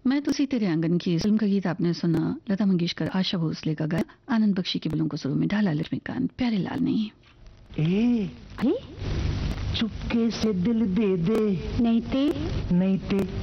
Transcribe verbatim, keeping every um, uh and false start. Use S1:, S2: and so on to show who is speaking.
S1: मैं तो सी तेरे आंगन की फिल्म का गीत आपने सुना। लता मंगेशकर, आशा भोसले का गाया, आनंद बख्शी के बोलों को सुरों में ढाला लक्ष्मीकांत, प्यारे लाल ने।
S2: ए, चुपके से दिल दे दे,
S3: नहीं ते
S2: नहीं ते